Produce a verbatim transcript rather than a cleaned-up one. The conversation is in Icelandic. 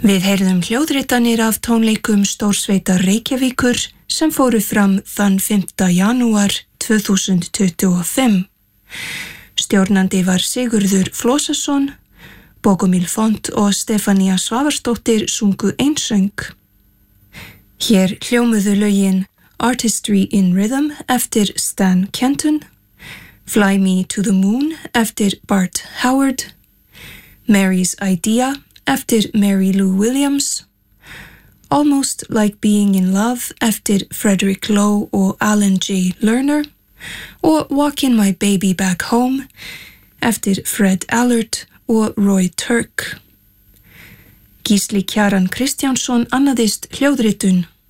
Við heyrðum hljóðritanir af tónleikum Stórsveitar Reykjavíkur sem fóru fram þann fimmta janúar tvö þúsund tuttugu og fimm. Stjórnandi var Sigurður Flósason, Bogumil Font og Stefania Svavarsdóttir sungu einsöng. Hér hljómuðu lögin Artistry in Rhythm eftir Stan Kenton, Fly Me to the Moon eftir Bart Howard, Mary's Idea eftir Mary Lou Williams, Almost Like Being in Love eftir Frederick Lowe og Alan J. Lerner og Walking My Baby Back Home eftir Fred Allert og Roy Turk. Gísli Kjaran Kristjánsson annaðist hljóðritun.